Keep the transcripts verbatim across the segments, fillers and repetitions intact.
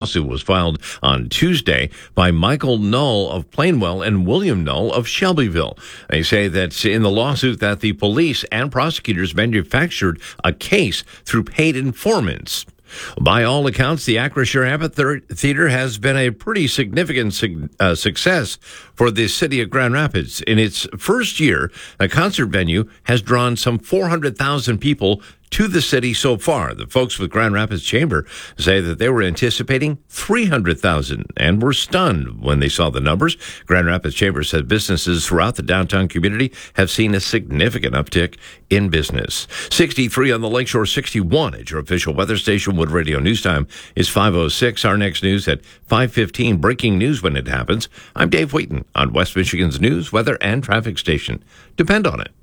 lawsuit was filed on Tuesday by Michael Null of Plainwell and William Null of Shelbyville. They say that in the lawsuit that the police and prosecutors manufactured a case through paid informants. By all accounts, the Acrisure Amphitheater has been a pretty significant uh, success for the city of Grand Rapids. In its first year, the concert venue has drawn some four hundred thousand people to the city so far. The folks with Grand Rapids Chamber say that they were anticipating three hundred thousand and were stunned when they saw the numbers. Grand Rapids Chamber said businesses throughout the downtown community have seen a significant uptick in business. sixty-three on the Lakeshore, sixty-one at your official weather station. Wood Radio News Time is five oh six. Our next news at five fifteen. Breaking news when it happens. I'm Dave Wheaton on West Michigan's news, weather, and traffic station. Depend on it.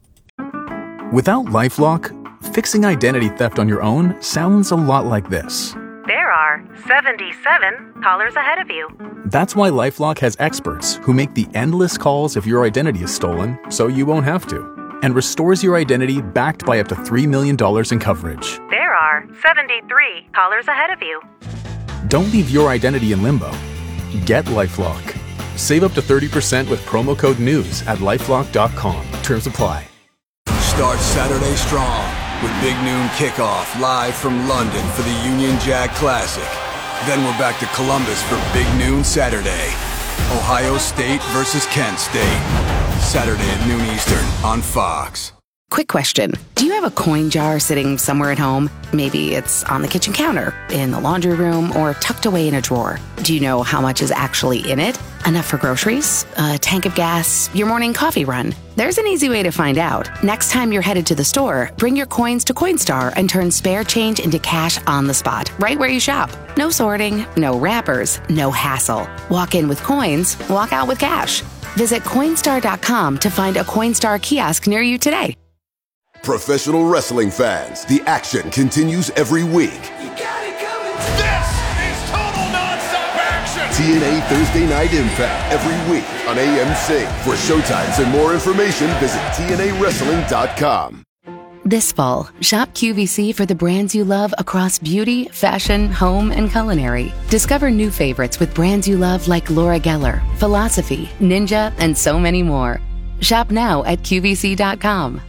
Without LifeLock, fixing identity theft on your own sounds a lot like this. There are seventy-seven callers ahead of you. That's why LifeLock has experts who make the endless calls if your identity is stolen, so you won't have to, and restores your identity backed by up to three million dollars in coverage. There are seventy-three callers ahead of you. Don't leave your identity in limbo. Get LifeLock. Save up to thirty percent with promo code NEWS at lifelock dot com. Terms apply. Start Saturday strong with Big Noon Kickoff live from London for the Union Jack Classic. Then we're back to Columbus for Big Noon Saturday. Ohio State versus Kent State. Saturday at noon Eastern on Fox. Quick question. Do you have a coin jar sitting somewhere at home? Maybe it's on the kitchen counter, in the laundry room, or tucked away in a drawer. Do you know how much is actually in it? Enough for groceries, a tank of gas, your morning coffee run? There's an easy way to find out. Next time you're headed to the store, bring your coins to Coinstar and turn spare change into cash on the spot, right where you shop. No sorting, no wrappers, no hassle. Walk in with coins, walk out with cash. Visit Coinstar dot com to find a Coinstar kiosk near you today. Professional wrestling fans, the action continues every week. You got it coming. This is total nonstop action. T N A Thursday Night Impact every week on A M C. For showtimes and more information, visit T N A wrestling dot com. This fall, shop Q V C for the brands you love across beauty, fashion, home, and culinary. Discover new favorites with brands you love like Laura Geller, Philosophy, Ninja, and so many more. Shop now at Q V C dot com.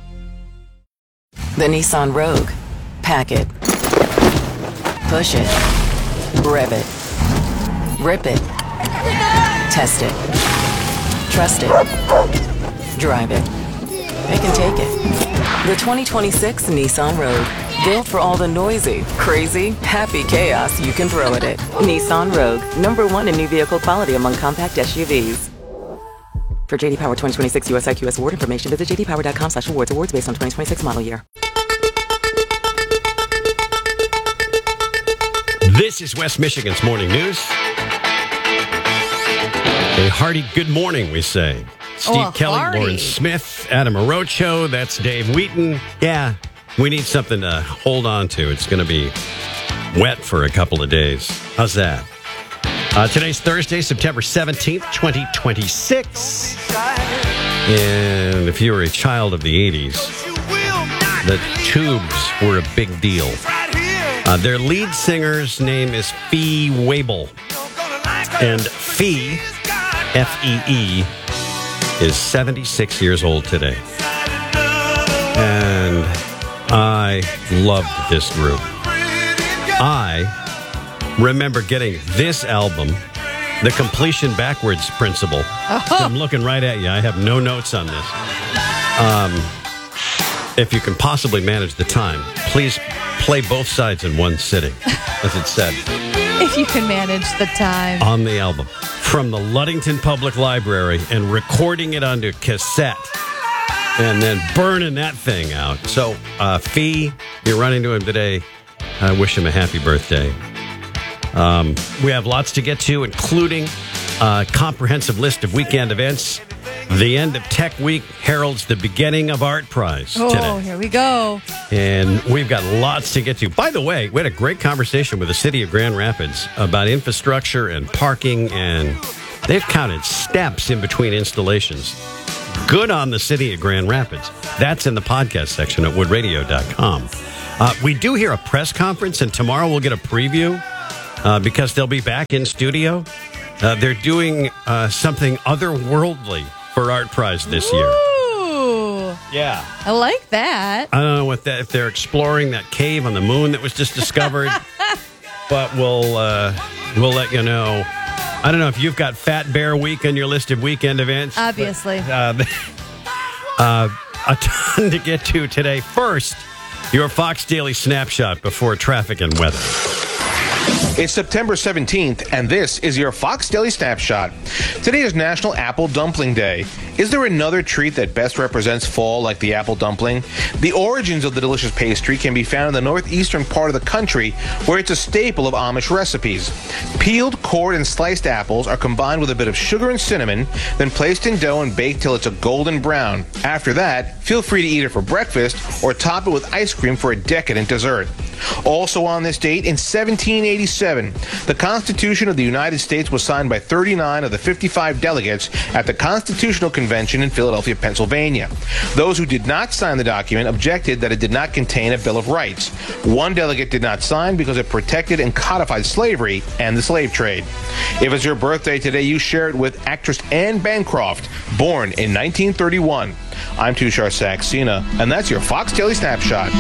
The Nissan Rogue. Pack it. Push it. Rev it. Rip it. Test it. Trust it. Drive it. They can take it. The twenty twenty-six Nissan Rogue. Built for all the noisy, crazy, happy chaos you can throw at it. Nissan Rogue. Number one in new vehicle quality among compact S U Vs. For J D Power twenty twenty-six U S I Q S award information, visit j d power dot com slash awards. Awards based on twenty twenty-six model year. This is West Michigan's Morning News. A hearty good morning, we say. Steve oh, Kelly, hearty. Lauren Smith, Adam Arocho, that's Dave Wheaton. Yeah, we need something to hold on to. It's going to be wet for a couple of days. How's that? Uh, today's Thursday, September seventeenth, twenty twenty-six. And if you were a child of the eighties, the Tubes were a big deal. Uh, their lead singer's name is Fee Waybill. And Fee, F E E, is seventy-six years old today. And I loved this group. I remember getting this album, The Completion Backwards Principle. Oh. I'm looking right at you. I have no notes on this. Um, if you can possibly manage the time, please play both sides in one sitting, as it said. If you can manage the time. On the album. From the Ludington Public Library and recording it onto cassette and then burning that thing out. So, uh, Fee, you're running to him today. I wish him a happy birthday. Um, we have lots to get to, including a comprehensive list of weekend events. The end of Tech Week heralds the beginning of Art Prize oh, today. Oh, here we go. And we've got lots to get to. By the way, we had a great conversation with the city of Grand Rapids about infrastructure and parking, and they've counted steps in between installations. Good on the city of Grand Rapids. That's in the podcast section at wood radio dot com. Uh, we do hear a press conference, and tomorrow we'll get a preview uh, because they'll be back in studio. Uh, they're doing uh, something otherworldly for Art Prize this year. Ooh. Yeah. I like that. I don't know what that, if they're exploring that cave on the moon that was just discovered, but we'll uh, we'll let you know. I don't know if you've got Fat Bear Week on your list of weekend events. Obviously. But, uh, uh, a ton to get to today. First, your Fox Daily Snapshot before traffic and weather. It's September seventeenth, and this is your Fox Daily Snapshot. Today is National Apple Dumpling Day. Is there another treat that best represents fall like the apple dumpling? The origins of the delicious pastry can be found in the northeastern part of the country, where it's a staple of Amish recipes. Peeled, cored, and sliced apples are combined with a bit of sugar and cinnamon, then placed in dough and baked till it's a golden brown. After that, feel free to eat it for breakfast or top it with ice cream for a decadent dessert. Also on this date, in seventeen eighty-seven, the Constitution of the United States was signed by thirty-nine of the fifty-five delegates at the Constitutional Convention in Philadelphia, Pennsylvania. Those who did not sign the document objected that it did not contain a Bill of Rights. One delegate did not sign because it protected and codified slavery and the slave trade. If it's your birthday today, you share it with actress Anne Bancroft, born in nineteen thirty-one. I'm Tushar Saxena, and that's your Fox Daily Snapshot.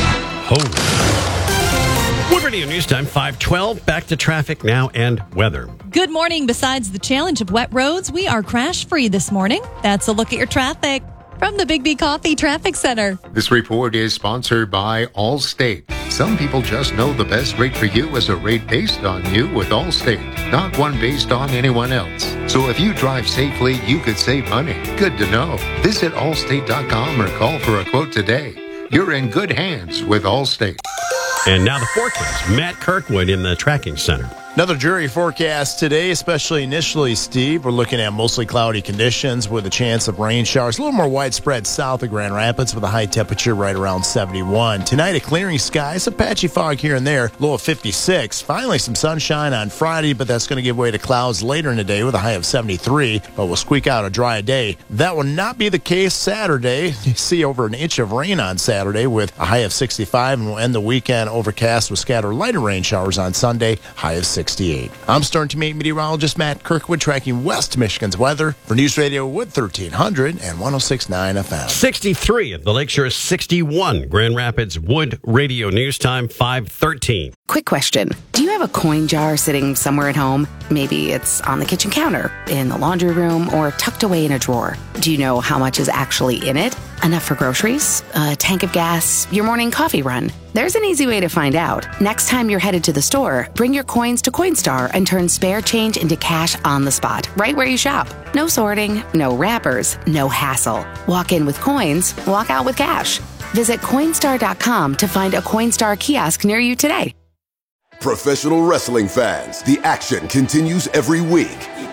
Oh. Wood Radio News Time, five twelve. Back to traffic now and weather. Good morning. Besides the challenge of wet roads, we are crash-free this morning. That's a look at your traffic from the Big B Coffee Traffic Center. This report is sponsored by Allstate. Some people just know the best rate for you is a rate based on you with Allstate, not one based on anyone else. So if you drive safely, you could save money. Good to know. Visit allstate dot com or call for a quote today. You're in good hands with Allstate. And now the forecast. Matt Kirkwood in the tracking center. Another dreary forecast today, especially initially, Steve. We're looking at mostly cloudy conditions with a chance of rain showers. A little more widespread south of Grand Rapids with a high temperature right around seventy-one. Tonight, a clearing sky, some patchy fog here and there, low of fifty-six. Finally, some sunshine on Friday, but that's going to give way to clouds later in the day with a high of seventy-three. But we'll squeak out a dry day. That will not be the case Saturday. You see over an inch of rain on Saturday with a high of sixty-five, and we'll end the weekend overcast with scattered lighter rain showers on Sunday, high of sixty-eight. I'm Stern Teammate meteorologist Matt Kirkwood tracking West Michigan's weather for News Radio Wood thirteen hundred and one oh six point nine F M. sixty-three at the Lakeshore, sixty-one. Grand Rapids Wood Radio News Time, five thirteen. Quick question. Do you have a coin jar sitting somewhere at home? Maybe it's on the kitchen counter, in the laundry room, or tucked away in a drawer. Do you know how much is actually in it? Enough for groceries? A tank of gas? Your morning coffee run? There's an easy way to find out. Next time you're headed to the store, bring your coins to Coinstar and turn spare change into cash on the spot, right where you shop. No sorting, no wrappers, no hassle. Walk in with coins, walk out with cash. Visit Coinstar dot com to find a Coinstar kiosk near you today. Professional wrestling fans, the action continues every week.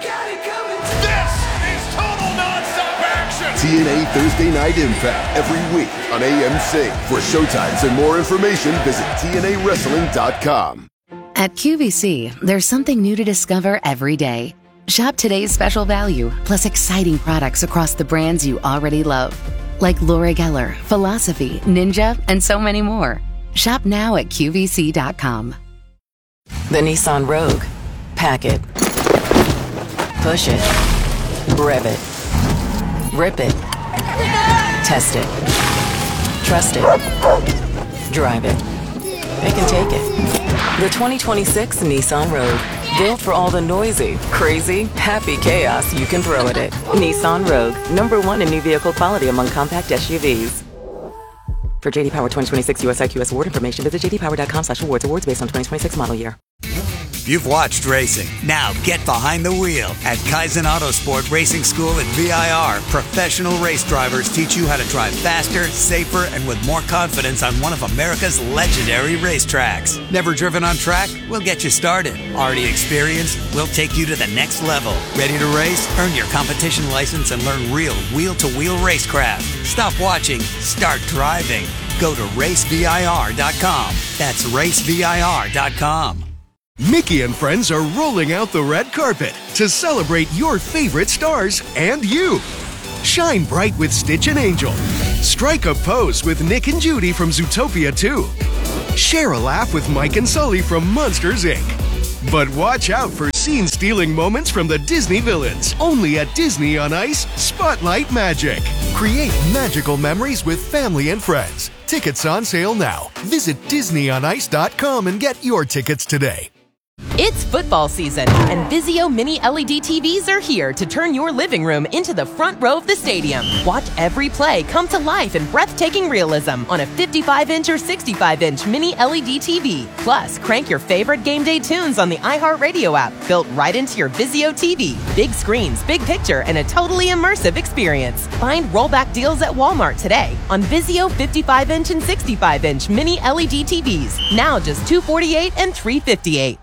This is total nonstop action. T N A Thursday Night Impact every week on A M C. For showtimes and more information, visit T N A wrestling dot com. At Q V C, there's something new to discover every day. Shop today's special value, plus exciting products across the brands you already love, like Laura Geller, Philosophy, Ninja, and so many more. Shop now at Q V C dot com. The Nissan Rogue. Pack it. Push it. Rev it. Rip it. Test it. Trust it. Drive it. Pick and take it. The twenty twenty-six Nissan Rogue. Built for all the noisy, crazy, happy chaos you can throw at it. Nissan Rogue. Number one in new vehicle quality among compact S U Vs. For J D Power twenty twenty-six U S I Q S award information, visit j d power dot com slash awards. Awards based on twenty twenty-six model year. You've watched racing. Now get behind the wheel. At Kaizen Autosport Racing School at V I R, professional race drivers teach you how to drive faster, safer, and with more confidence on one of America's legendary racetracks. Never driven on track? We'll get you started. Already experienced? We'll take you to the next level. Ready to race? Earn your competition license and learn real wheel-to-wheel racecraft. Stop watching. Start driving. Go to race V I R dot com. That's race V I R dot com. Mickey and friends are rolling out the red carpet to celebrate your favorite stars and you. Shine bright with Stitch and Angel. Strike a pose with Nick and Judy from Zootopia two. Share a laugh with Mike and Sully from Monsters, Incorporated. But watch out for scene-stealing moments from the Disney villains. Only at Disney on Ice, Spotlight Magic. Create magical memories with family and friends. Tickets on sale now. Visit disney on ice dot com and get your tickets today. It's football season, and Vizio Mini L E D T Vs are here to turn your living room into the front row of the stadium. Watch every play come to life in breathtaking realism on a fifty-five inch or sixty-five inch Mini L E D T V. Plus, crank your favorite game day tunes on the iHeartRadio app, built right into your Vizio T V. Big screens, big picture, and a totally immersive experience. Find rollback deals at Walmart today on Vizio fifty-five inch and sixty-five inch Mini L E D T Vs. Now just two hundred forty-eight dollars and three hundred fifty-eight dollars.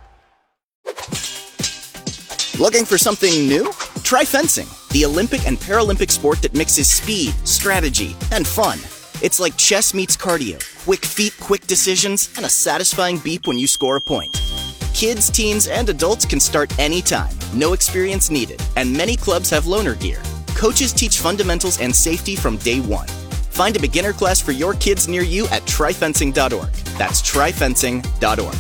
Looking for something new? Try fencing, the Olympic and Paralympic sport that mixes speed, strategy, and fun. It's like chess meets cardio, quick feet, quick decisions, and a satisfying beep when you score a point. Kids, teens, and adults can start anytime, no experience needed, and many clubs have loaner gear. Coaches teach fundamentals and safety from day one. Find a beginner class for your kids near you at try fencing dot org. That's try fencing dot org.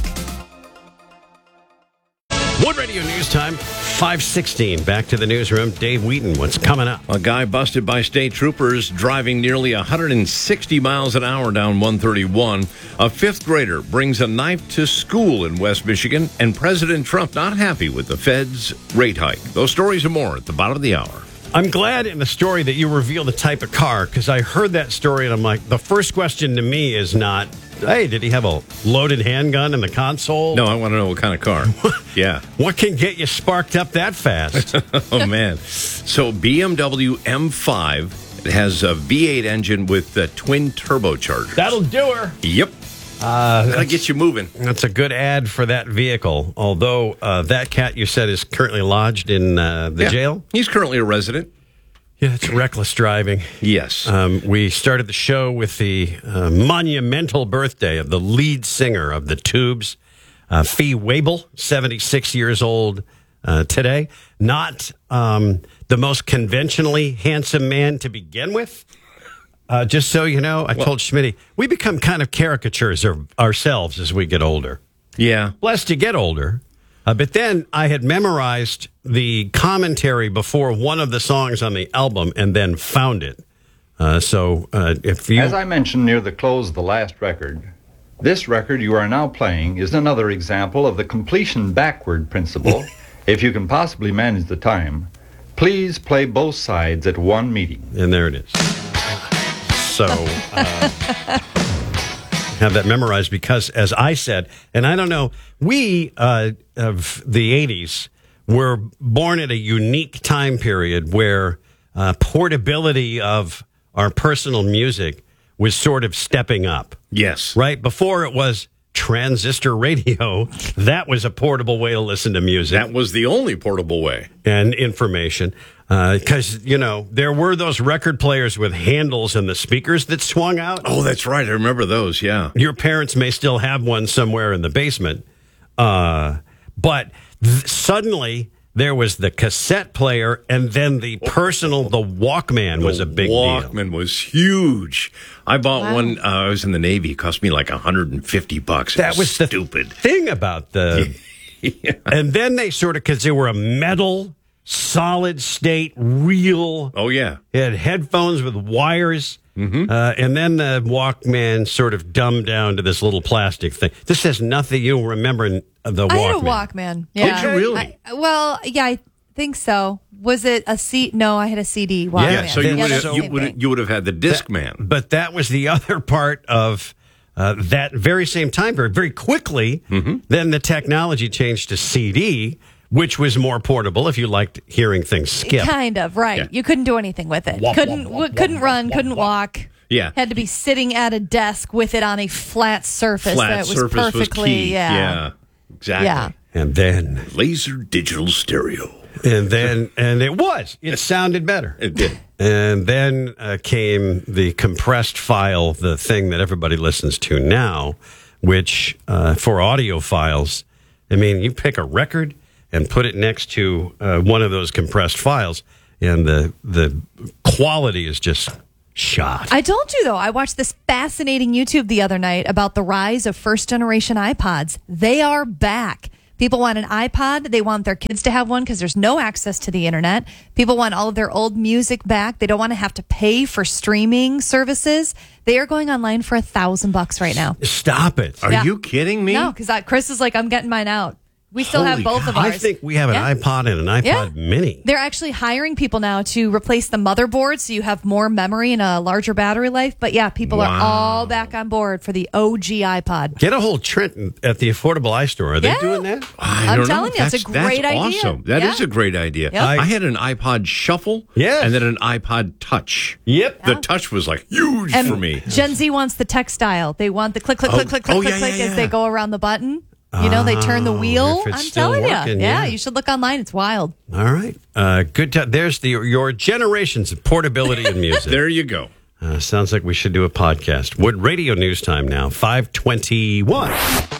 Wood Radio News Time, five sixteen. Back to the newsroom. Dave Wheaton, what's coming up? A guy busted by state troopers driving nearly one hundred sixty miles an hour down one thirty-one. A fifth grader brings a knife to school in West Michigan, and President Trump not happy with the Fed's rate hike. Those stories and more at the bottom of the hour. I'm glad in the story that you reveal the type of car, because I heard that story and I'm like, the first question to me is not, hey, did he have a loaded handgun in the console? No, I want to know what kind of car. Yeah. What can get you sparked up that fast? Oh, man. So B M W M five, it has a V eight engine with a twin turbochargers. That'll do her. Yep. Uh, That'll get you moving. That's a good ad for that vehicle. Although uh, that cat you said is currently lodged in uh, the yeah. jail. He's currently a resident. Yeah, it's reckless driving. Yes. Um, we started the show with the uh, monumental birthday of the lead singer of the Tubes, uh, Fee Waybill, seventy-six years old uh, today. Not um, the most conventionally handsome man to begin with. Uh, just so you know, I well, told Schmitty, we become kind of caricatures of ourselves as we get older. Yeah. Blessed to get older. Uh, but then I had memorized the commentary before one of the songs on the album and then found it. Uh, so uh, if you... As I mentioned near the close of the last record, this record you are now playing is another example of the completion backward principle. If you can possibly manage the time, please play both sides at one meeting. And there it is. So uh, have that memorized because, as I said, and I don't know, we uh, of the eighties were born at a unique time period where uh, portability of our personal music was sort of stepping up. Yes. Right? Before it was transistor radio, that was a portable way to listen to music. That was the only portable way. And information. Because, uh, you know, there were those record players with handles and the speakers that swung out. Oh, that's right. I remember those, yeah. Your parents may still have one somewhere in the basement. Uh, but th- suddenly there was the cassette player and then the personal, the Walkman the was a big Walkman deal. Walkman was huge. I bought wow. one. Uh, I was in the Navy. It cost me like one hundred fifty bucks. It that was was stupid. The thing about the... yeah. And then they sort of, because they were a metal... solid state, real. Oh, yeah. It had headphones with wires. Mm-hmm. Uh, and then the Walkman sort of dumbed down to this little plastic thing. This has nothing you'll remember in the Walkman. I had a Walkman. Yeah. Did you really? I, well, yeah, I think so. Was it a C? No, I had a C D Walkman. Yeah, so you yeah, would have so you would you would have had the Discman. That, but that was the other part of uh, that very same time period. Very quickly, mm-hmm. then the technology changed to C D. Which was more portable if you liked hearing things skip. Kind of, right. Yeah. You couldn't do anything with it. Womp, couldn't womp, womp, couldn't womp, run, womp, couldn't womp. walk. Yeah. Had to be sitting at a desk with it on a flat surface Flat that was surface perfectly, was key. yeah. Yeah, exactly. Yeah. And then... laser digital stereo. And then, and it was. It sounded better. It did. And then uh, came the compressed file, the thing that everybody listens to now, which uh, for audio files, I mean, you pick a record and put it next to uh, one of those compressed files, and the the quality is just shot. I told you, though, I watched this fascinating YouTube the other night about the rise of first-generation iPods. They are back. People want an iPod. They want their kids to have one because there's no access to the internet. People want all of their old music back. They don't want to have to pay for streaming services. They are going online for a thousand bucks right now. Stop it. Are Yeah. you kidding me? No, because Chris is like, I'm getting mine out. We still have Holy both cow. of ours. I think we have an Yeah. iPod and an iPod Yeah. mini. They're actually hiring people now to replace the motherboard so you have more memory and a larger battery life. But yeah, people are Wow. all back on board for the O G iPod. Get a hold of Trenton at the Affordable iStore. Are they Yeah. doing that? I I'm don't telling know. you, it's a That's- great that's idea. Awesome. That is Yeah. a great idea. Yep. I, I had an iPod Shuffle, Yes. and then an iPod Touch. Yep. The Touch was like huge And for me. Gen Z wants the textile. They want the click, click, Oh, click, click, click, oh, click, yeah, click yeah, as yeah. they go around the button. You know, they turn the Oh, wheel. if it's I'm still telling working, you. Yeah, yeah. you should look online. It's wild. All right. Uh, good. T- there's the your generations of portability in music. There you go. Uh, sounds like we should do a podcast. Wood Radio News Time now, five twenty-one.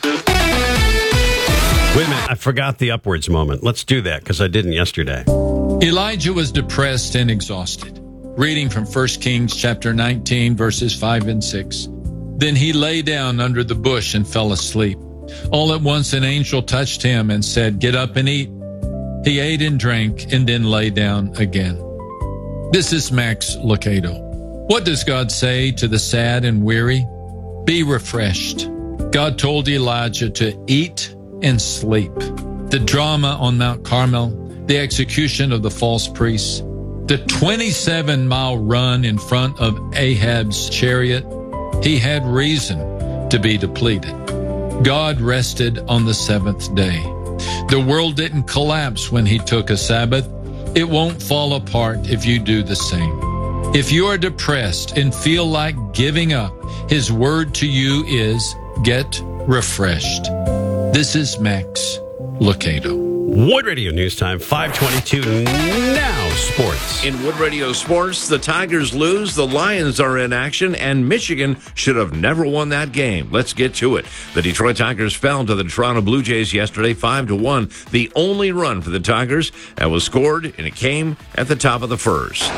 Wait a minute. I forgot the upwards moment. Let's do that because I didn't yesterday. Elijah was depressed and exhausted. Reading from First Kings chapter nineteen, verses five and six. Then he lay down under the bush and fell asleep. All at once an angel touched him and said, "Get up and eat." He ate and drank and then lay down again. This is Max Lucado. What does God say to the sad and weary? Be refreshed. God told Elijah to eat and sleep. The drama on Mount Carmel, the execution of the false priests, the twenty-seven mile run in front of Ahab's chariot, he had reason to be depleted. God rested on the seventh day. The world didn't collapse when he took a Sabbath. It won't fall apart if you do the same. If you are depressed and feel like giving up, his word to you is get refreshed. This is Max Lucado. Wood Radio News Time, five twenty-two. Now, sports. In Wood Radio Sports, the Tigers lose, the Lions are in action, and Michigan should have never won that game. Let's get to it. The Detroit Tigers fell to the Toronto Blue Jays yesterday, five to one. The only run for the Tigers that was scored, and it came at the top of the first.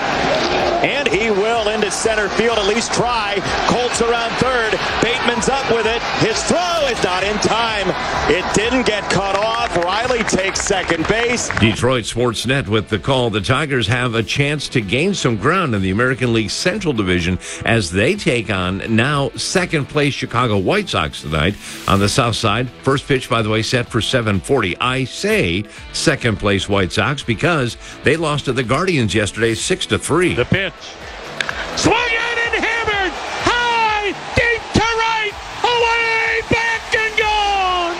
And he will into center field, at least try. Colts around third. Bateman's up with it. His throw is not in time. It didn't get cut off. Riley takes second base. Detroit Sportsnet with the call. The Tigers have a chance to gain some ground in the American League Central Division as they take on now second place Chicago White Sox tonight on the south side. First pitch, by the way, set for seven forty. I say second place White Sox because they lost to the Guardians yesterday six to three. The pitch. Swung in and hammered. High, deep to right. Away, back and gone.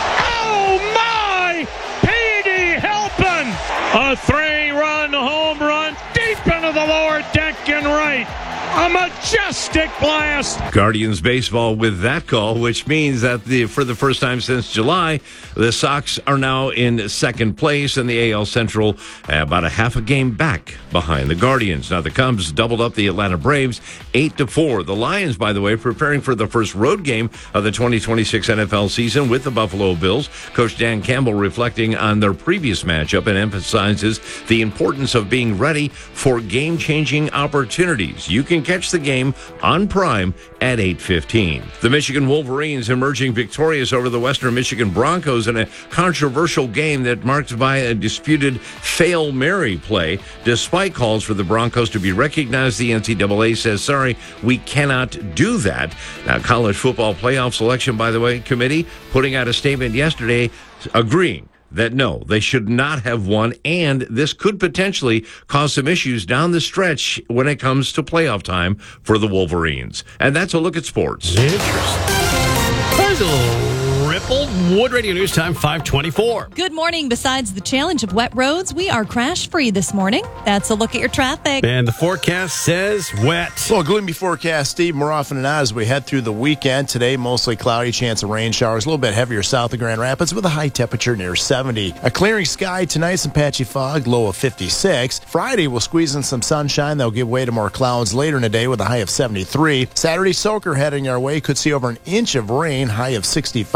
Oh, my. P D helping. A three-run home run deep into the lower deck and right. A majestic blast. Guardians baseball with that call, which means that the for the first time since July, the Sox are now in second place in the A L Central, about a half a game back behind the Guardians. Now the Cubs doubled up the Atlanta Braves eight to four. The Lions, by the way, preparing for the first road game of the twenty twenty-six N F L season with the Buffalo Bills. Coach Dan Campbell reflecting on their previous matchup and emphasizes the importance of being ready for game-changing opportunities. You can catch the game on Prime at eight fifteen. The Michigan Wolverines emerging victorious over the Western Michigan Broncos in a controversial game that marked by a disputed Hail Mary play. Despite calls for the Broncos to be recognized, the N C double A says, sorry, we cannot do that. Now, College Football Playoff Selection, by the way, committee putting out a statement yesterday agreeing that no, they should not have won, and this could potentially cause some issues down the stretch when it comes to playoff time for the Wolverines. And that's a look at sports. Interesting. There's a little ripple. Wood Radio News Time, five twenty-four. Good morning. Besides the challenge of wet roads, we are crash-free this morning. That's a look at your traffic. And the forecast says wet. Well, gloomy forecast, Steve, more often than not as we head through the weekend. Today, mostly cloudy, chance of rain showers, a little bit heavier south of Grand Rapids with a high temperature near seventy. A clearing sky tonight, some patchy fog, low of fifty-six. Friday, we'll squeeze in some sunshine. They'll give way to more clouds later in the day with a high of seventy-three. Saturday, soaker heading our way. Could see over an inch of rain, high of sixty-five. We'll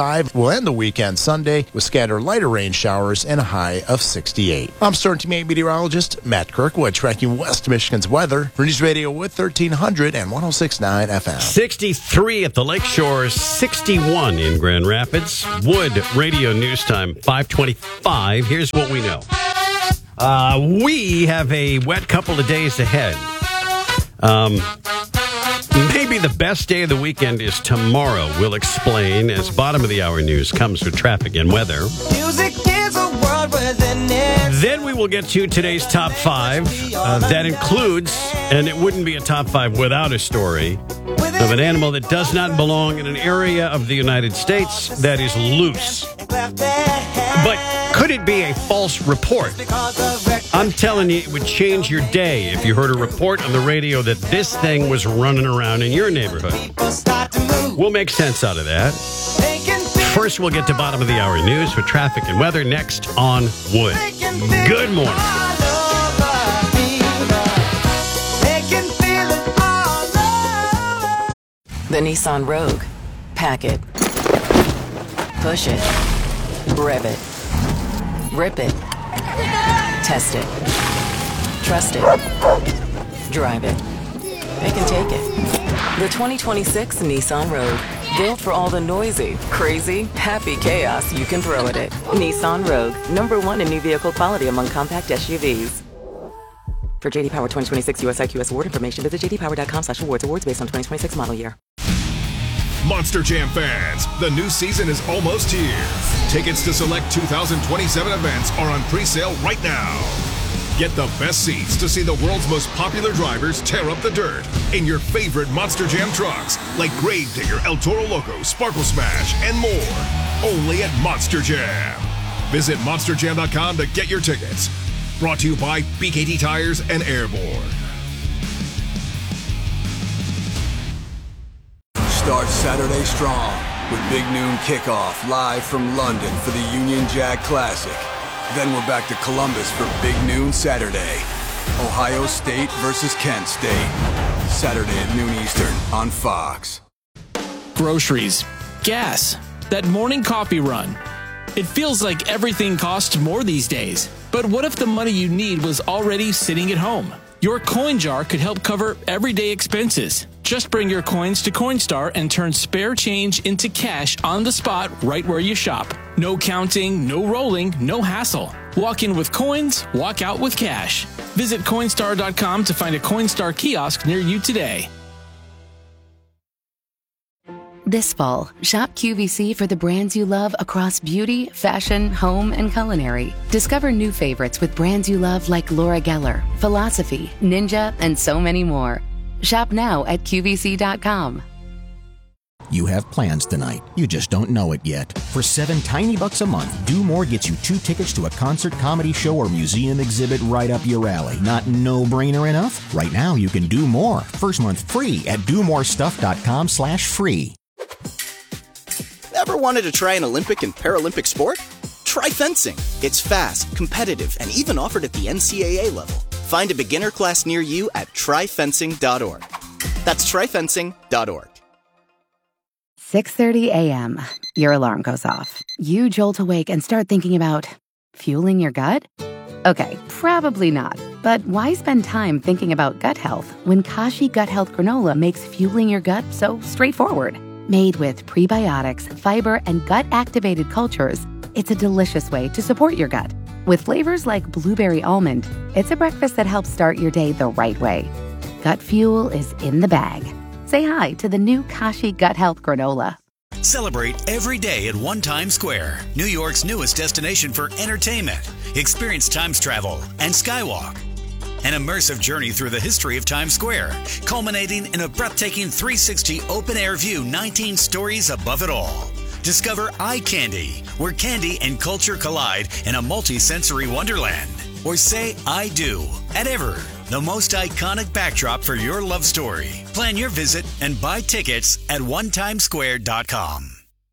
We'll end the weekend Sunday with scattered lighter rain showers and a high of sixty-eight. I'm Storm Team eight meteorologist Matt Kirkwood, tracking West Michigan's weather for News Radio with thirteen hundred and one oh six point nine F M. sixty-three at the Lakeshore, sixty-one in Grand Rapids. Wood Radio News Time, five twenty-five. Here's what we know. Uh, we have a wet couple of days ahead. Um, maybe the best day of the weekend is tomorrow. We'll explain as bottom of the hour news comes with traffic and weather. Music is a world within it. Then we will get to today's top five. Uh, that includes, and it wouldn't be a top five without a story, of an animal that does not belong in an area of the United States that is loose. But could it be a false report? I'm telling you, it would change your day if you heard a report on the radio that this thing was running around in your neighborhood. We'll make sense out of that. First, we'll get to bottom of the hour news for traffic and weather next on Wood. Good morning. The Nissan Rogue. Pack it. Push it. Rev it. Rip it. Test it. Trust it. Drive it. They can take it. The twenty twenty-six Nissan Rogue. Built for all the noisy, crazy, happy chaos you can throw at it. Nissan Rogue. Number one in new vehicle quality among compact S U Vs. For J D Power twenty twenty-six U S I Q S award information, visit j d power dot com slash awards. Awards based on twenty twenty-six model year. Monster Jam fans, the new season is almost here. Tickets to select two thousand twenty-seven events are on pre-sale right now. Get the best seats to see the world's most popular drivers tear up the dirt in your favorite Monster Jam trucks, like Gravedigger, El Toro Loco, Sparkle Smash, and more. Only at Monster Jam. Visit monster jam dot com to get your tickets. Brought to you by B K T Tires and Airborne. Start Saturday strong with Big Noon Kickoff live from London for the Union Jack Classic. Then we're back to Columbus for Big Noon Saturday. Ohio State versus Kent State. Saturday at noon Eastern on Fox. Groceries, gas, that morning coffee run. It feels like everything costs more these days. But what if the money you need was already sitting at home? Your coin jar could help cover everyday expenses. Just bring your coins to Coinstar and turn spare change into cash on the spot right where you shop. No counting, no rolling, no hassle. Walk in with coins, walk out with cash. Visit Coinstar dot com to find a Coinstar kiosk near you today. This fall, shop Q V C for the brands you love across beauty, fashion, home, and culinary. Discover new favorites with brands you love like Laura Geller, Philosophy, Ninja, and so many more. Shop now at Q V C dot com. You have plans tonight. You just don't know it yet. For seven tiny bucks a month, Do More gets you two tickets to a concert, comedy show, or museum exhibit right up your alley. Not no-brainer enough? Right now, you can do more. First month free at do more stuff dot com slash free. Ever wanted to try an Olympic and Paralympic sport? Try fencing. It's fast, competitive, and even offered at the N C A A level. Find a beginner class near you at try fencing dot org. That's try fencing dot org. six thirty a.m. Your alarm goes off. You jolt awake and start thinking about fueling your gut? Okay, probably not. But why spend time thinking about gut health when Kashi Gut Health Granola makes fueling your gut so straightforward? Made with prebiotics, fiber, and gut-activated cultures, it's a delicious way to support your gut. With flavors like blueberry almond, it's a breakfast that helps start your day the right way. Gut fuel is in the bag. Say hi to the new Kashi Gut Health Granola. Celebrate every day at One Times Square, New York's newest destination for entertainment. Experience Times Travel and Skywalk. An immersive journey through the history of Times Square, culminating in a breathtaking three sixty open-air view nineteen stories above it all. Discover Eye Candy, where candy and culture collide in a multi-sensory wonderland. Or say I do at Ever, the most iconic backdrop for your love story. Plan your visit and buy tickets at one times square dot com.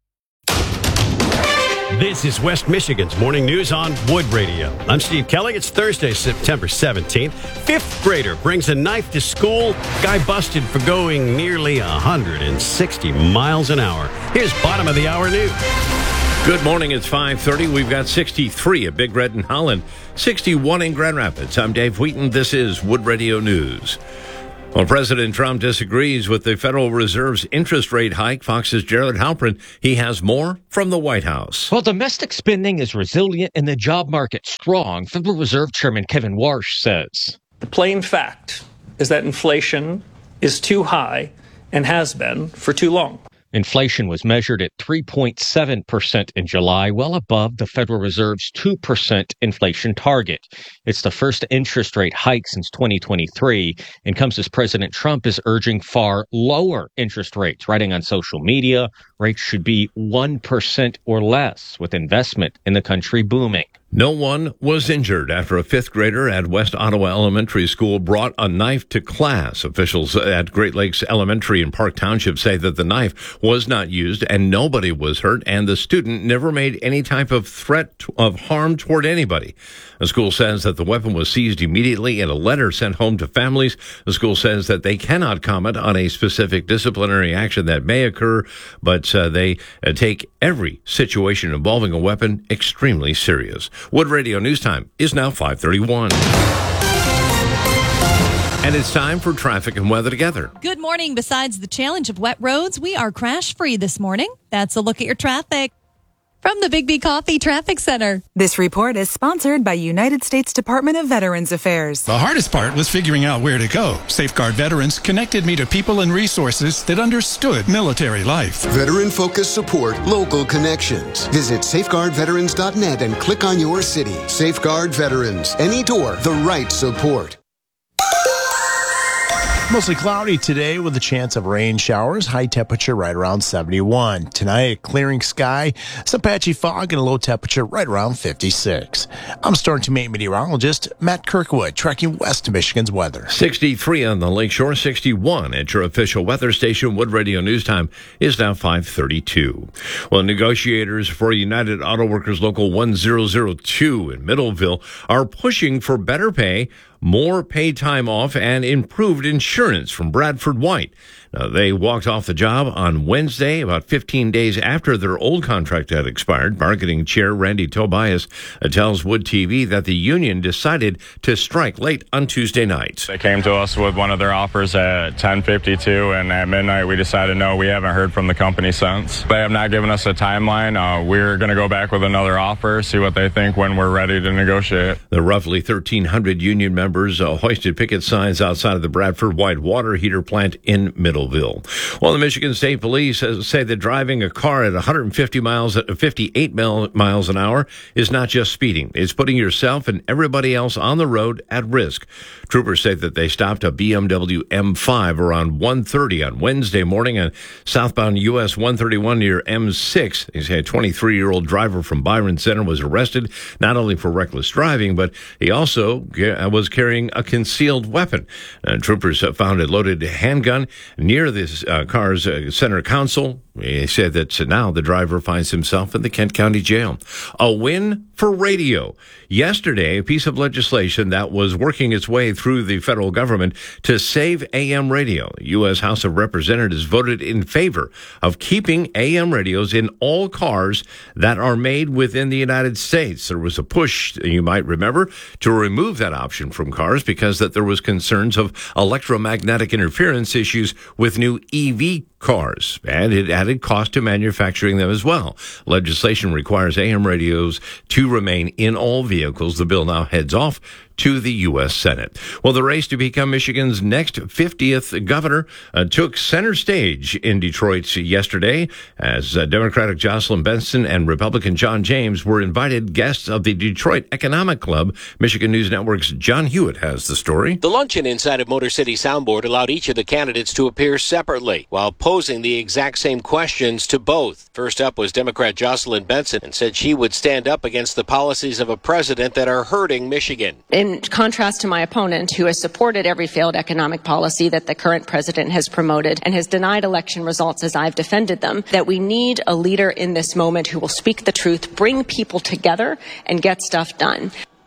This is West Michigan's Morning News on Wood Radio. I'm Steve Kelly. It's Thursday, September seventeenth. Fifth grader brings a knife to school. Guy busted for going nearly one hundred sixty miles an hour. Here's bottom of the hour news. Good morning. It's five thirty. We've got sixty-three at Big Red in Holland, sixty-one in Grand Rapids. I'm Dave Wheaton. This is Wood Radio News. Well, President Trump disagrees with the Federal Reserve's interest rate hike. Fox's Jared Halpern, he has more from the White House. Well, domestic spending is resilient and the job market strong, Federal Reserve Chairman Kevin Warsh says. The plain fact is that inflation is too high and has been for too long. Inflation was measured at three point seven percent in July, well above the Federal Reserve's two percent inflation target. It's the first interest rate hike since twenty twenty-three and comes as President Trump is urging far lower interest rates. Writing on social media, rates should be one percent or less, with investment in the country booming. No one was injured after a fifth grader at West Ottawa Elementary School brought a knife to class. Officials at Great Lakes Elementary in Park Township say that the knife was not used and nobody was hurt, and the student never made any type of threat of harm toward anybody. The school says that the weapon was seized immediately in a letter sent home to families. The school says that they cannot comment on a specific disciplinary action that may occur, but uh, they uh, take every situation involving a weapon extremely serious. Wood Radio News Time is now five thirty-one. And it's time for traffic and weather together. Good morning. Besides the challenge of wet roads, we are crash-free this morning. That's a look at your traffic from the Big B Coffee Traffic Center. This report is sponsored by United States Department of Veterans Affairs. The hardest part was figuring out where to go. Safeguard Veterans connected me to people and resources that understood military life. Veteran-focused support, local connections. Visit safeguard veterans dot net and click on your city. Safeguard Veterans. Any door, the right support. Mostly cloudy today with a chance of rain showers. High temperature right around seventy-one. Tonight, clearing sky, some patchy fog, and a low temperature right around fifty-six. I'm Storm Team eight meteorologist Matt Kirkwood, tracking west to Michigan's weather. sixty-three on the lakeshore, sixty-one at your official weather station. Wood Radio News Time is now five thirty-two. Well, negotiators for United Auto Workers Local one thousand two in Middleville are pushing for better pay, more paid time off, and improved insurance from Bradford White. Now, they walked off the job on Wednesday, about fifteen days after their old contract had expired. Bargaining chair Randy Tobias tells Wood T V that the union decided to strike late on Tuesday night. They came to us with one of their offers at ten fifty-two, and at midnight we decided no, we haven't heard from the company since. They have not given us a timeline. Uh, we're going to go back with another offer, see what they think when we're ready to negotiate. The roughly thirteen hundred union members uh, hoisted picket signs outside of the Bradford White water heater plant in Middleville. Well, the Michigan State Police say that driving a car at one hundred fifty miles, fifty-eight miles an hour is not just speeding. It's putting yourself and everybody else on the road at risk. Troopers say that they stopped a B M W M five around one thirty on Wednesday morning on southbound U S one thirty-one near M six. They say a twenty-three-year-old driver from Byron Center was arrested not only for reckless driving, but he also was carrying a concealed weapon. And troopers found a loaded handgun near this uh, car's uh, center console. He said that now the driver finds himself in the Kent County Jail. A win for radio. Yesterday, a piece of legislation that was working its way through the federal government to save A M radio. The U S House of Representatives voted in favor of keeping A M radios in all cars that are made within the United States. There was a push, you might remember, to remove that option from cars because that there was concerns of electromagnetic interference issues with new E V cars, and it added cost to manufacturing them as well. Legislation requires A M radios to remain in all vehicles. The bill now heads off to the U S Senate. Well, the race to become Michigan's next fiftieth governor uh, took center stage in Detroit yesterday as uh, Democratic Jocelyn Benson and Republican John James were invited guests of the Detroit Economic Club. Michigan News Network's John Hewitt has the story. The luncheon inside of Motor City Soundboard allowed each of the candidates to appear separately while posing the exact same questions to both. First up was Democrat Jocelyn Benson and said she would stand up against the policies of a president that are hurting Michigan. In contrast to my opponent, who has supported every failed economic policy that the current president has promoted and has denied election results as I've defended them, that we need a leader in this moment who will speak the truth, bring people together, and get stuff done.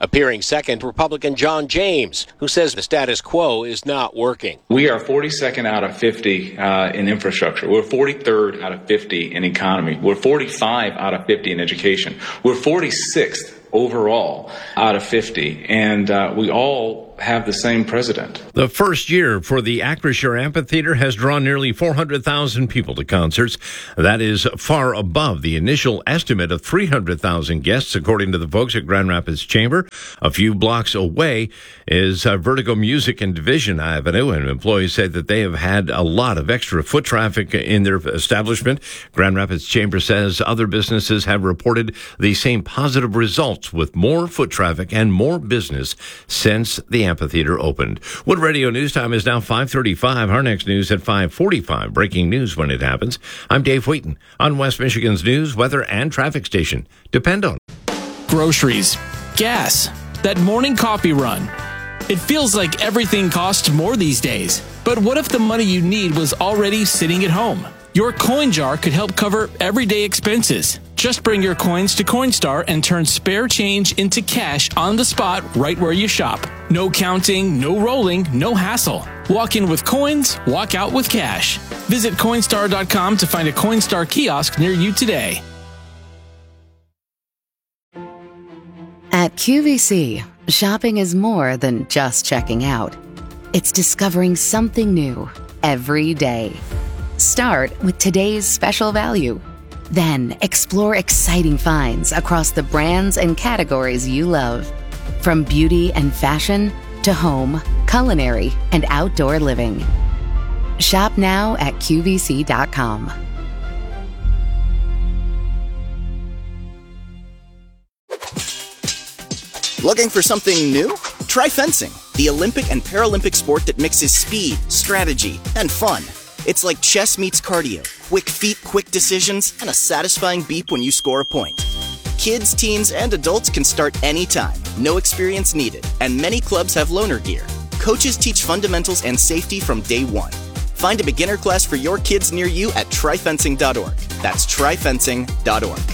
Appearing second, Republican John James, who says the status quo is not working. We are forty-second out of fifty uh, in infrastructure. We're forty-third out of fifty in economy. We're forty-five out of fifty in education. We're forty-sixth overall out of fifty, and uh, we all have the same president. The first year for the Acrisure Amphitheater has drawn nearly four hundred thousand people to concerts. That is far above the initial estimate of three hundred thousand guests, according to the folks at Grand Rapids Chamber. A few blocks away is uh, Vertigo Music and Division Avenue, and employees say that they have had a lot of extra foot traffic in their establishment. Grand Rapids Chamber says other businesses have reported the same positive results, with more foot traffic and more business since the amphitheater opened. Wood Radio News Time is now five thirty-five. Our next news at five forty-five. Breaking news when it happens. I'm Dave Wheaton on West Michigan's news, weather, and traffic station. Depend on Groceries, gas, that morning coffee run. It feels like everything costs more these days. But what if the money you need was already sitting at home? Your coin jar could help cover everyday expenses. Just bring your coins to Coinstar and turn spare change into cash on the spot right where you shop. No counting, no rolling, no hassle. Walk in with coins, walk out with cash. Visit Coinstar dot com to find a Coinstar kiosk near you today. At Q V C, shopping is more than just checking out. It's discovering something new every day. Start with today's special value. Then explore exciting finds across the brands and categories you love. From beauty and fashion to home, culinary, and outdoor living. Shop now at Q V C dot com. Looking for something new? Try fencing, the Olympic and Paralympic sport that mixes speed, strategy, and fun. It's like chess meets cardio, quick feet, quick decisions, and a satisfying beep when you score a point. Kids, teens, and adults can start anytime, no experience needed, and many clubs have loaner gear. Coaches teach fundamentals and safety from day one. Find a beginner class for your kids near you at try fencing dot org. That's try fencing dot org.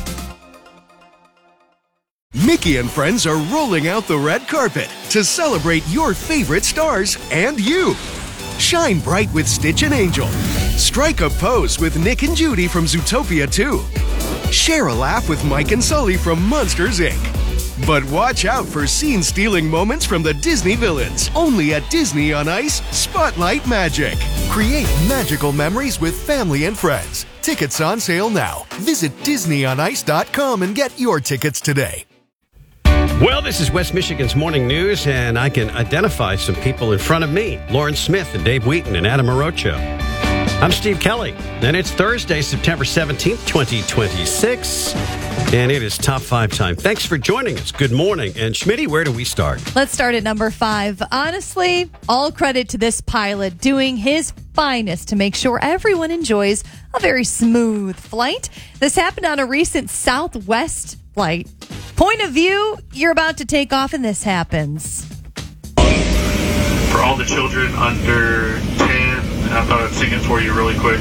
Mickey and friends are rolling out the red carpet to celebrate your favorite stars and you. Shine bright with Stitch and Angel. Strike a pose with Nick and Judy from Zootopia two. Share a laugh with Mike and Sully from Monsters, Incorporated. But watch out for scene-stealing moments from the Disney villains. Only at Disney on Ice Spotlight Magic. Create magical memories with family and friends. Tickets on sale now. Visit Disney on Ice dot com and get your tickets today. Well, this is West Michigan's Morning News, and I can identify some people in front of me. Lauren Smith and Dave Wheaton and Adam Morocho. I'm Steve Kelly, and it's Thursday, September seventeenth, twenty twenty-six, and it is Top five time. Thanks for joining us. Good morning. And Schmitty, where do we start? Let's start at number five. Honestly, all credit to this pilot doing his finest to make sure everyone enjoys a very smooth flight. This happened on a recent Southwest flight. Point of view, you're about to take off and this happens. For all the children under ten, I thought I'd sing it for you really quick.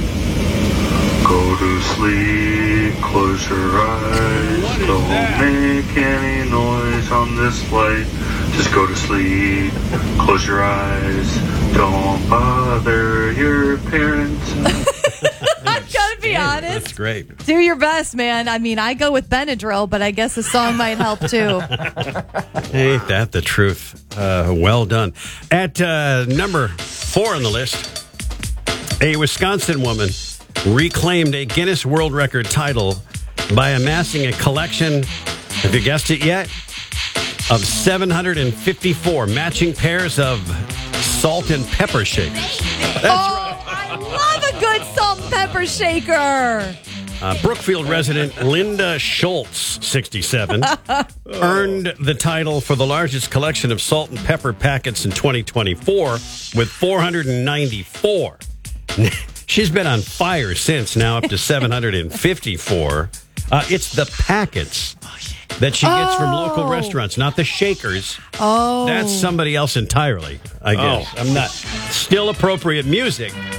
Go to sleep, close your eyes, don't make any noise on this flight. Just go to sleep, close your eyes, don't bother your parents. I'm gonna be honest. That's great. Do your best, man. I mean, I go with Benadryl, but I guess a song might help too. Ain't that the truth? Uh, well done. At uh, number four on the list, a Wisconsin woman reclaimed a Guinness World Record title by amassing a collection, have you guessed it yet, of seven hundred fifty-four matching pairs of salt and pepper shakers. That's oh, right. I love a good salt and pepper shaker. Uh, Brookfield resident Linda Schultz, sixty-seven, earned the title for the largest collection of salt and pepper packets in twenty twenty-four with four hundred ninety-four. She's been on fire since, now up to seven hundred fifty-four. Uh, it's the packets that she gets oh. from local restaurants, not the shakers. Oh. That's somebody else entirely, I guess. Oh. I'm not. Still appropriate music,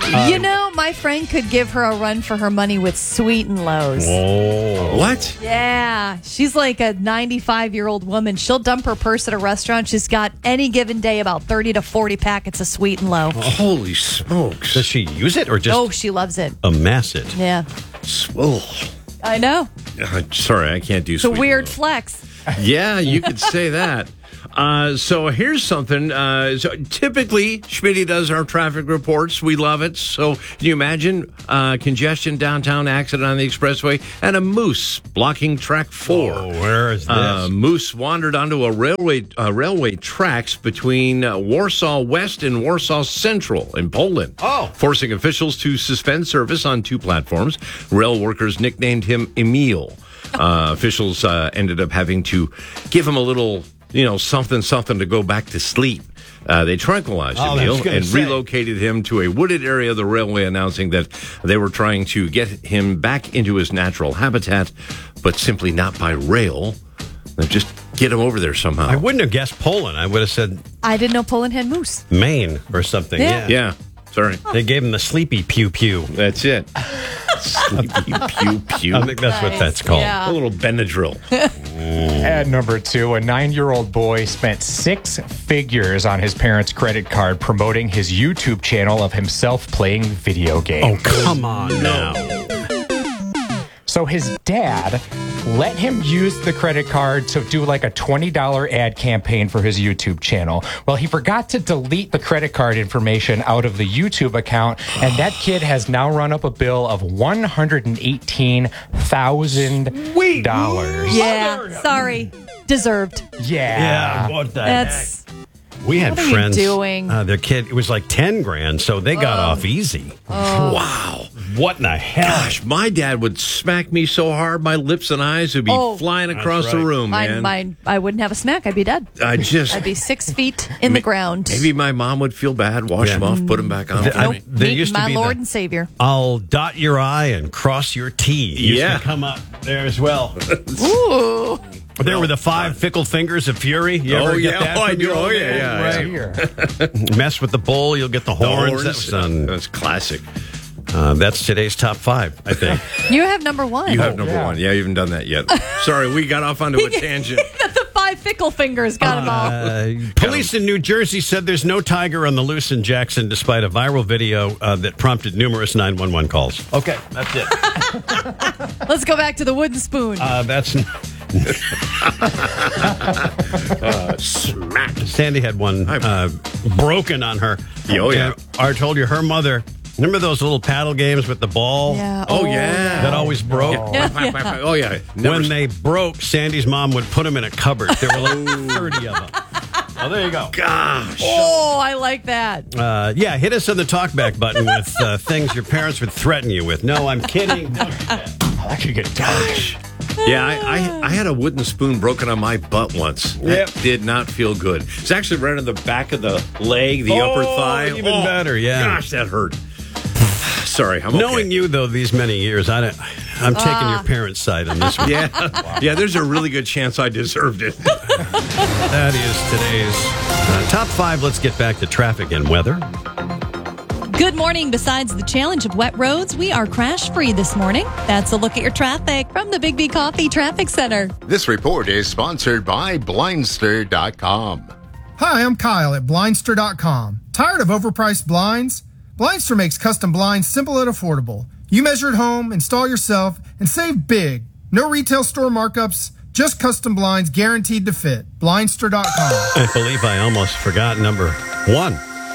You know, my friend could give her a run for her money with Sweet and Lows. Oh. What? Yeah. She's like a ninety-five-year-old woman. She'll dump her purse at a restaurant. She's got any given day about thirty to forty packets of Sweet and Low. Holy smokes. Does she use it or just Oh, she loves it. amass it? Yeah. Oh. I know. Uh, sorry, I can't do It's a sweet weird flex. Yeah, you could say that. Uh, so here's something. Uh, so typically, Schmitty does our traffic reports. We love it. So can you imagine uh, congestion downtown, accident on the expressway, and a moose blocking track four? Oh, where is this? Uh, moose wandered onto a railway uh, railway tracks between uh, Warsaw West and Warsaw Central in Poland. Oh. Forcing officials to suspend service on two platforms. Rail workers nicknamed him Emil. Uh, officials uh, ended up having to give him a little, you know, something, something to go back to sleep. Uh, they tranquilized Oh, Emil I was gonna and say. relocated him to a wooded area of the railway, announcing that they were trying to get him back into his natural habitat, but simply not by rail. They just get him over there somehow. I wouldn't have guessed Poland. I would have said I didn't know Poland had moose. Maine or something. Yeah. Yeah. Yeah, sorry. They gave him the sleepy pew pew. That's it. Sleepy pew pew. I think that's what that's called. Yeah. A little Benadryl. At number two, a nine-year-old boy spent six figures on his parents' credit card promoting his YouTube channel of himself playing video Oh, games. come on now. So his dad let him use the credit card to do like a twenty dollars ad campaign for his YouTube channel. Well, he forgot to delete the credit card information out of the YouTube account, and that kid has now run up a bill of one hundred eighteen thousand dollars. Yeah. Sorry. Deserved. Yeah. Yeah, what the That's. heck? We had What are you friends. doing? Uh, their kid, it was like ten grand, so they got off easy. Oh. Wow. What in the hell? Gosh, my dad would smack me so hard, my lips and eyes would be Oh. flying across That's the right. room, Mine, man. mine, I wouldn't have a smack. I'd be dead. I just I'd be six feet in the ground. maybe my mom would feel bad, wash Yeah. them off, put them back on. The- for I- me. there Meet used to my be Lord the, and Savior. I'll dot your I and cross your T. Used Yeah. to come up there as well. Ooh. There were the five fickle fingers of fury. You Oh, ever get yeah. that Oh, I from do. your Oh, old yeah, man? yeah, Right. Mess with the bowl, you'll get the The horns. horns. That was on, That's classic. uh, that's today's top five, I think. You have number one. You have number yeah. one. Yeah, you haven't done that yet. Sorry, we got off onto a tangent. The five fickle fingers got them all. Uh, police in New Jersey said there's no tiger on the loose in Jackson, despite a viral video uh, that prompted numerous nine one one calls. Okay, that's it. Let's go back to the wooden spoon. Uh, that's Uh, smack. Sandy had one uh, broken on her. Oh, yeah. Uh, I told you her mother. Remember those little paddle games with the ball? yeah. Oh, yeah. That always broke. Yeah, Whack, whack, whack. Oh, yeah. Never When they broke, Sandy's mom would put them in a cupboard. There were like thirty of them. Oh, there you go. Gosh. Oh, I like that. Uh, yeah, hit us on the talkback button with uh, things your parents would threaten you with. No, I'm kidding. That could get dark. Yeah, I, I, I had a wooden spoon broken on my butt once. That Yep. did not feel good. It's actually right on the back of the leg, the Oh, upper thigh. even better, yeah. Gosh, that hurt. Sorry, I'm okay. Knowing you, though, these many years, I don't, I'm taking Ah. your parents' side on this one. Yeah, yeah. There's a really good chance I deserved it. That is today's uh, top five. Let's get back to traffic and weather. Good morning. Besides the challenge of wet roads, we are crash free this morning. That's a look at your traffic from the Big B Coffee Traffic Center. This report is sponsored by Blindster dot com. Hi, I'm Kyle at Blindster dot com. Tired of overpriced blinds? Blindster makes custom blinds simple and affordable. You measure at home, install yourself, and save big. No retail store markups, just custom blinds guaranteed to fit. Blindster dot com. I believe I almost forgot number one.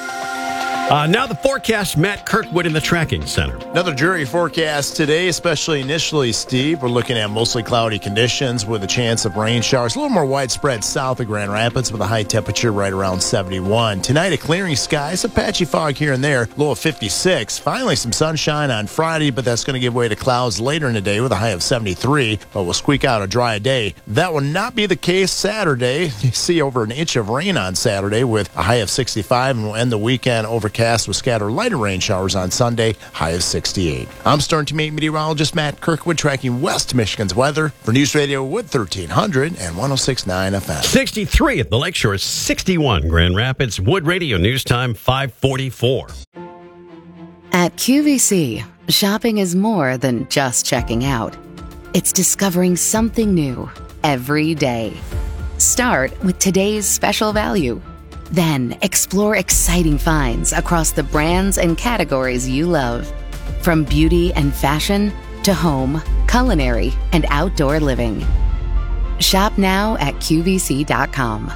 Uh, now the forecast, Matt Kirkwood in the tracking center. Another dreary forecast today, especially initially, Steve. We're looking at mostly cloudy conditions with a chance of rain showers. A little more widespread south of Grand Rapids with a high temperature right around seventy-one. Tonight, a clearing skies, a patchy fog here and there, low of fifty-six. Finally, some sunshine on Friday, but that's going to give way to clouds later in the day with a high of seventy-three. But we'll squeak out a dry day. That will not be the case Saturday. You see over an inch of rain on Saturday with a high of sixty-five, and we'll end the weekend overcast with scattered lighter rain showers on Sunday, high of sixty-eight. I'm Stern Teammate meteorologist Matt Kirkwood tracking West Michigan's weather for News Radio Wood thirteen hundred and one oh six point nine F M. sixty-three at the Lakeshore, sixty-one Grand Rapids. Wood Radio News Time five forty-four. At Q V C, shopping is more than just checking out. It's discovering something new every day. Start with today's special value. Then explore exciting finds across the brands and categories you love. From beauty and fashion to home, culinary, and outdoor living. Shop now at Q V C dot com.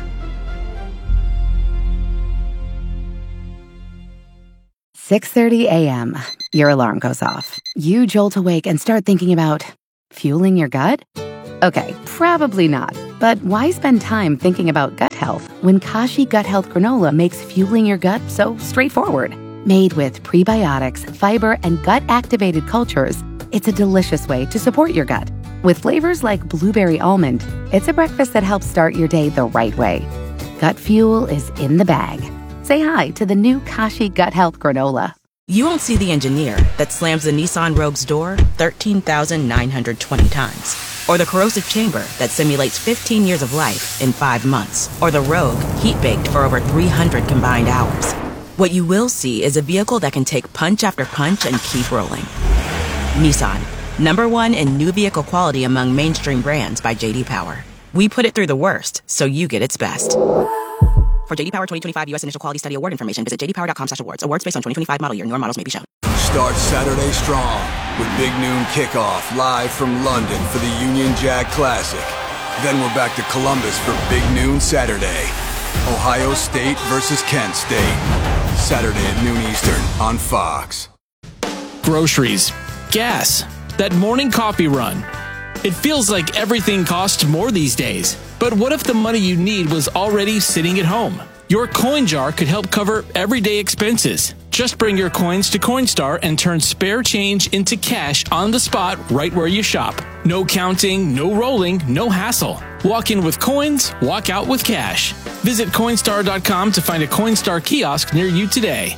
six thirty a.m. Your alarm goes off. You jolt awake and start thinking about fueling your gut? Okay, probably not. But why spend time thinking about gut health when Kashi Gut Health Granola makes fueling your gut so straightforward? Made with prebiotics, fiber, and gut-activated cultures, it's a delicious way to support your gut. With flavors like blueberry almond, it's a breakfast that helps start your day the right way. Gut fuel is in the bag. Say hi to the new Kashi Gut Health Granola. You won't see the engineer that slams the Nissan Rogue's door thirteen thousand nine hundred twenty times. Or the corrosive chamber that simulates fifteen years of life in five months. Or the Rogue heat-baked for over three hundred combined hours. What you will see is a vehicle that can take punch after punch and keep rolling. Nissan, number one in new vehicle quality among mainstream brands by J D Power. We put it through the worst, so you get its best. For J D Power twenty twenty-five U S Initial Quality Study Award information, visit j d power dot com slash awards. Awards based on twenty twenty-five model year. Newer models may be shown. Start Saturday strong with Big Noon Kickoff live from London for the Union Jack Classic. Then we're back to Columbus for Big Noon Saturday. Ohio State versus Kent State. Saturday at noon Eastern on Fox. Groceries, gas, that morning coffee run. It feels like everything costs more these days. But what if the money you need was already sitting at home? Your coin jar could help cover everyday expenses. Just bring your coins to Coinstar and turn spare change into cash on the spot right where you shop. No counting, no rolling, no hassle. Walk in with coins, walk out with cash. Visit Coinstar dot com to find a Coinstar kiosk near you today.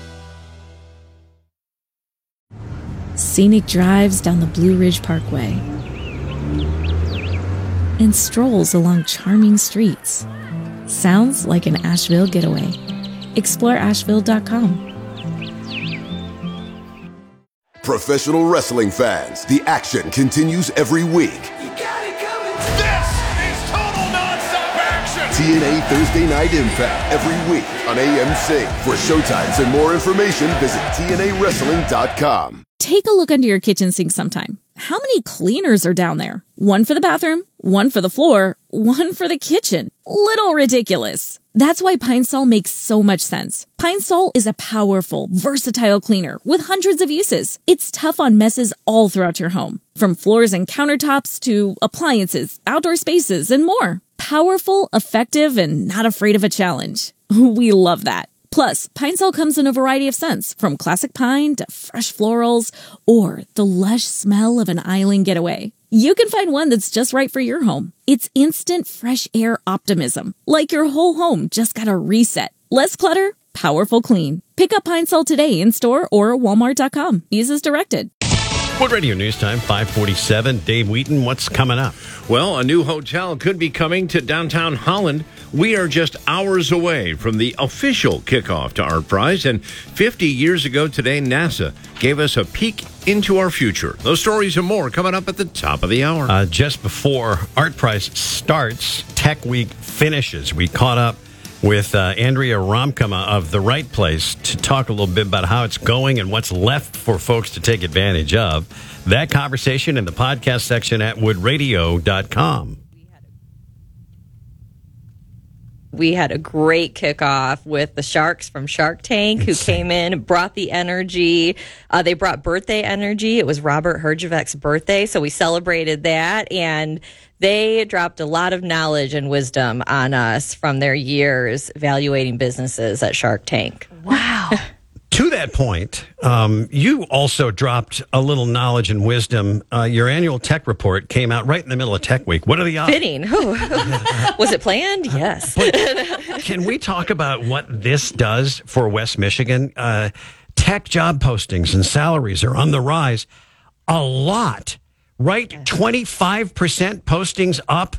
Scenic drives down the Blue Ridge Parkway and strolls along charming streets. Sounds like an Asheville getaway. Explore Asheville dot com. Professional wrestling fans, the action continues every week. This is total nonstop action! T N A Thursday Night Impact every week on A M C. For showtimes and more information, visit T N A wrestling dot com. Take a look under your kitchen sink sometime. How many cleaners are down there? One for the bathroom, one for the floor, one for the kitchen. Little ridiculous. That's why Pine Sol makes so much sense. Pine Sol is a powerful, versatile cleaner with hundreds of uses. It's tough on messes all throughout your home, from floors and countertops to appliances, outdoor spaces, and more. Powerful, effective, and not afraid of a challenge. We love that. Plus, Pine Sol comes in a variety of scents, from classic pine to fresh florals, or the lush smell of an island getaway. You can find one that's just right for your home. It's instant fresh air optimism, like your whole home just got a reset. Less clutter, powerful clean. Pick up Pine Sol today in store or walmart dot com. Use as directed. What radio news time? five forty-seven. Dave Wheaton, what's coming up? Well, a new hotel could be coming to downtown Holland. We are just hours away from the official kickoff to Art Prize, and fifty years ago today, NASA gave us a peek into our future. Those stories and more coming up at the top of the hour. Uh, just before Art Prize starts, Tech Week finishes. We caught up with uh, Andrea Romkema of The Right Place to talk a little bit about how it's going and what's left for folks to take advantage of. That conversation in the podcast section at wood radio dot com. We had a great kickoff with the Sharks from Shark Tank who came in, brought the energy. Uh, they brought birthday energy. It was Robert Herjavec's birthday, so we celebrated that. And they dropped a lot of knowledge and wisdom on us from their years evaluating businesses at Shark Tank. Wow. To that point, um, you also dropped a little knowledge and wisdom. Uh, your annual tech report came out right in the middle of Tech Week. What are the odds? Fitting. Was it planned? Yes. But can we talk about what this does for West Michigan? Uh, tech job postings and salaries are on the rise a lot, right? twenty-five percent postings up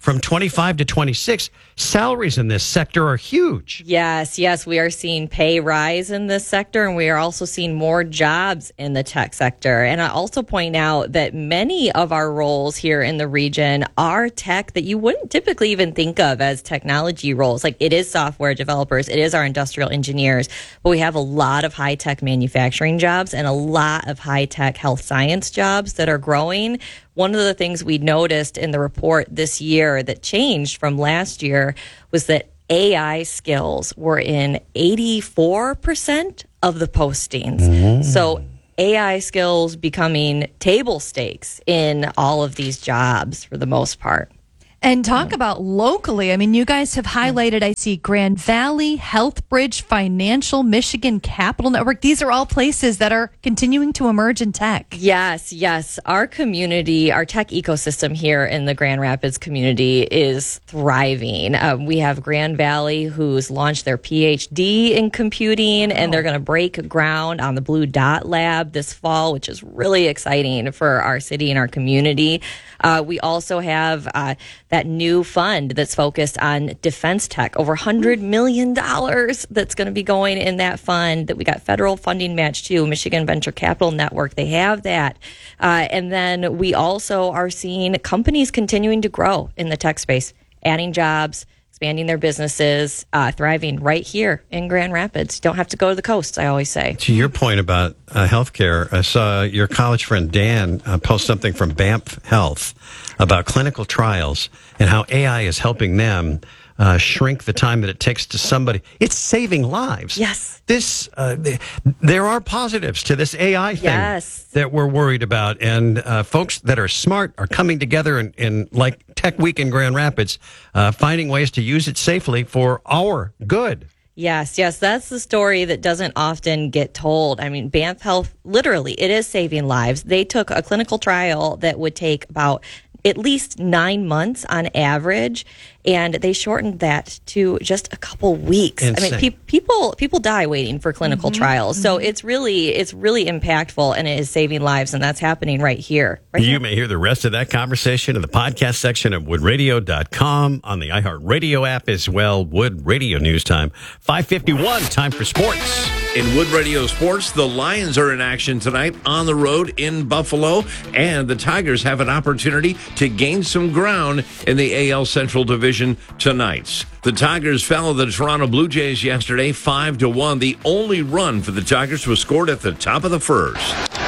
from twenty-five to twenty-six. Salaries in this sector are huge. Yes, yes, we are seeing pay rise in this sector, and we are also seeing more jobs in the tech sector. And I also point out that many of our roles here in the region are tech that you wouldn't typically even think of as technology roles. Like, it is software developers, it is our industrial engineers, but we have a lot of high-tech manufacturing jobs and a lot of high-tech health science jobs that are growing. One of the things we noticed in the report this year that changed from last year was that A I skills were in eighty-four percent of the postings. Mm-hmm. So A I skills becoming table stakes in all of these jobs for the most part. And talk about locally. I mean, you guys have highlighted, I see Grand Valley, Healthbridge, Financial, Michigan Capital Network. These are all places that are continuing to emerge in tech. Yes, yes. Our community, our tech ecosystem here in the Grand Rapids community is thriving. Um, we have Grand Valley, who's launched their P H D in computing, and they're going to break ground on the Blue Dot Lab this fall, which is really exciting for our city and our community. Uh, we also have uh, that new fund that's focused on defense tech, over one hundred million dollars that's going to be going in that fund, that we got federal funding match to, Michigan Venture Capital Network. They have that. Uh, and then we also are seeing companies continuing to grow in the tech space, adding jobs, expanding their businesses, uh, thriving right here in Grand Rapids. Don't have to go to the coast, I always say. To your point about uh, healthcare, I saw your college friend Dan uh, post something from Banff Health about clinical trials and how A I is helping them uh, shrink the time that it takes to somebody. It's saving lives. Yes. This, uh, th- there are positives to this A I thing yes. that we're worried about. And uh, folks that are smart are coming together in, in like Tech Week in Grand Rapids, uh, finding ways to use it safely for our good. Yes, yes, that's the story that doesn't often get told. I mean, Banff Health, literally, it is saving lives. They took a clinical trial that would take about at least nine months on average, and they shortened that to just a couple weeks. Insane. I mean, pe- people people die waiting for clinical Mm-hmm. trials, so it's really it's really impactful, and it is saving lives, and that's happening right here. Right You here. may hear the rest of that conversation in the podcast section of wood radio dot com, on the iHeartRadio app as well. Wood Radio News Time, five fifty-one, time for sports. In Wood Radio Sports, the Lions are in action tonight on the road in Buffalo, and the Tigers have an opportunity to gain some ground in the A L Central Division tonight. The Tigers fell to the Toronto Blue Jays yesterday, five to one. The only run for the Tigers was scored at the top of the first.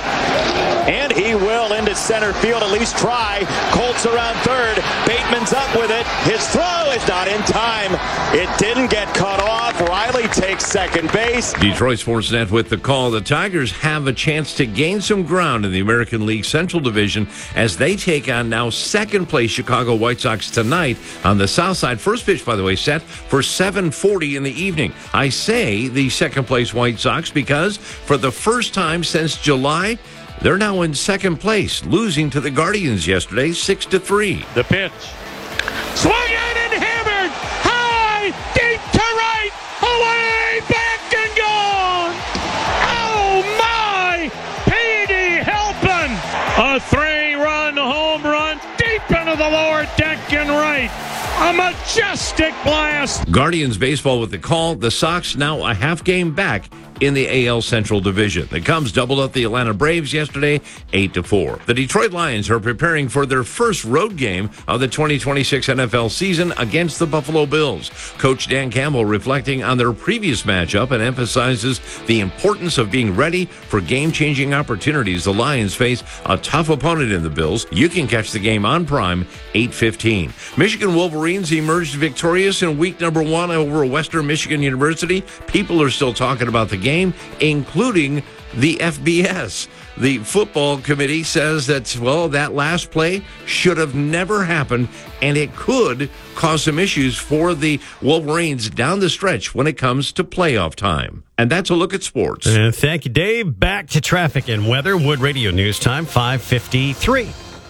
And he will into center field, at least try. Colts around third. Bateman's up with it. His throw is not in time. It didn't get cut off. Riley takes second base. Detroit Sportsnet with the call. The Tigers have a chance to gain some ground in the American League Central Division as they take on now second place Chicago White Sox tonight on the South Side. First pitch, by the way, set for seven forty in the evening. I say the second place White Sox because for the first time since July, they're now in second place, losing to the Guardians yesterday, six to three. The pitch. Swung out and hammered. High, deep to right. Away, back and gone. Oh, my. Petey helping. A three-run home run deep into the lower deck and right. A majestic blast. Guardians baseball with the call. The Sox now a half game back in the A L Central Division. The Cubs doubled up the Atlanta Braves yesterday, eight to four. The Detroit Lions are preparing for their first road game of the twenty twenty-six N F L season against the Buffalo Bills. Coach Dan Campbell reflecting on their previous matchup and emphasizes the importance of being ready for game-changing opportunities. The Lions face a tough opponent in the Bills. You can catch the game on Prime, eight fifteen. Michigan Wolverines emerged victorious in week number one over Western Michigan University. People are still talking about the game. game, including the F B S. The football committee says that, well, that last play should have never happened, and it could cause some issues for the Wolverines down the stretch when it comes to playoff time. And that's a look at sports. And thank you, Dave. Back to traffic and weather. Wood Radio News Time, five fifty-three.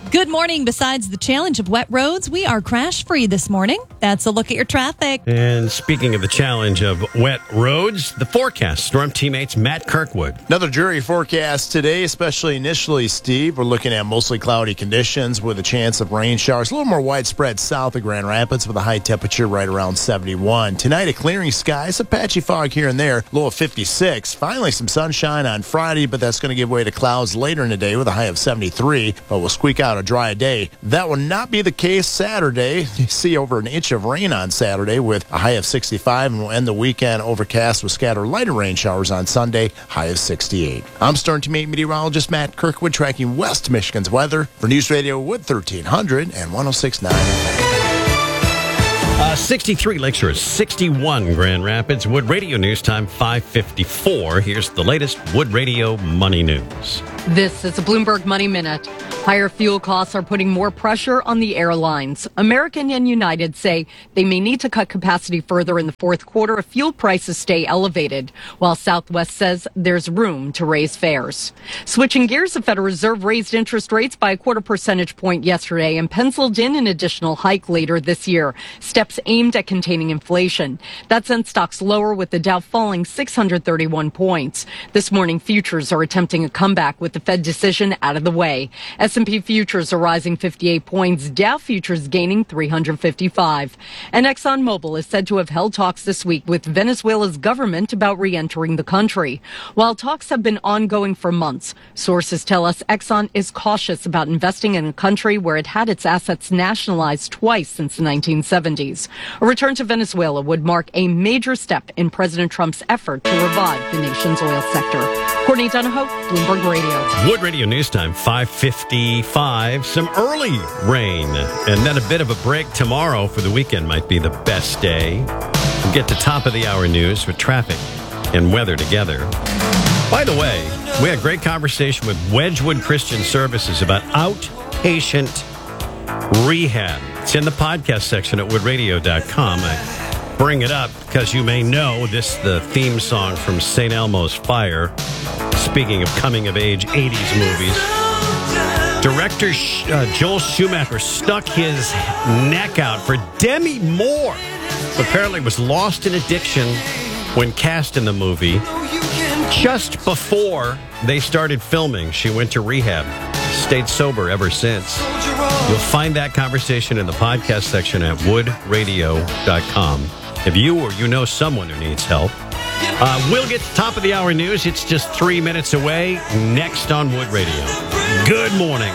Good morning. Besides the challenge of wet roads, we are crash free this morning. That's a look at your traffic. And speaking of the challenge of wet roads, the forecast, Storm Teammates Matt Kirkwood. Another dreary forecast today, especially initially, Steve. We're looking at mostly cloudy conditions with a chance of rain showers. A little more widespread south of Grand Rapids with a high temperature right around seventy-one. Tonight, a clearing sky, some patchy fog here and there, low of fifty-six. Finally, some sunshine on Friday, but that's going to give way to clouds later in the day with a high of seventy-three. But we'll squeak out a dry day. That will not be the case Saturday. You see over an inch of rain on Saturday with a high of sixty-five, and we'll end the weekend overcast with scattered lighter rain showers on Sunday, high of sixty-eight. I'm Storm Teammate meteorologist Matt Kirkwood tracking West Michigan's weather for News Radio Wood thirteen hundred and one oh six point nine. Uh, sixty-three Lakeshore, sixty-one Grand Rapids. Wood Radio News Time, five fifty-four. Here's the latest Wood Radio Money News. This is a Bloomberg Money Minute. Higher fuel costs are putting more pressure on the airlines. American and United say they may need to cut capacity further in the fourth quarter if fuel prices stay elevated, while Southwest says there's room to raise fares. Switching gears, the Federal Reserve raised interest rates by a quarter percentage point yesterday and penciled in an additional hike later this year, steps aimed at containing inflation. That sent stocks lower, with the Dow falling six hundred thirty-one points. This morning, futures are attempting a comeback with the Fed decision out of the way. S and P futures are rising fifty-eight points, Dow futures gaining three hundred fifty-five. And ExxonMobil is said to have held talks this week with Venezuela's government about re-entering the country. While talks have been ongoing for months, sources tell us Exxon is cautious about investing in a country where it had its assets nationalized twice since the nineteen seventies. A return to Venezuela would mark a major step in President Trump's effort to revive the nation's oil sector. Courtney Donahoe, Bloomberg Radio. Wood Radio News Time, five fifty-five. Some early rain, and then a bit of a break tomorrow for the weekend might be the best day. We'll get to top of the hour news with traffic and weather together. By the way, we had a great conversation with Wedgwood Christian Services about outpatient rehab. It's in the podcast section at wood radio dot com. I bring it up because you may know this is the theme song from Saint Elmo's Fire. Speaking of coming-of-age eighties movies, director uh, Joel Schumacher stuck his neck out for Demi Moore, who apparently was lost in addiction when cast in the movie. Just before they started filming, she went to rehab. Stayed sober ever since. You'll find that conversation in the podcast section at wood radio dot com. If you or you know someone who needs help, uh, we'll get to top of the hour news. It's just three minutes away. Next on Wood Radio. Good morning.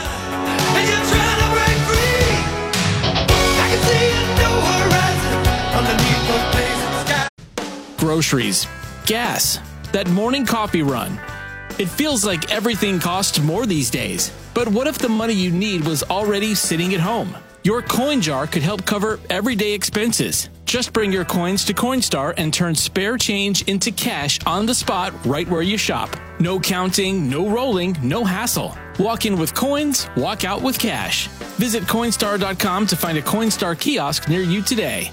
Groceries, gas, that morning coffee run. It feels like everything costs more these days. But what if the money you need was already sitting at home? Your coin jar could help cover everyday expenses. Just bring your coins to Coinstar and turn spare change into cash on the spot right where you shop. No counting, no rolling, no hassle. Walk in with coins, walk out with cash. Visit Coinstar dot com to find a Coinstar kiosk near you today.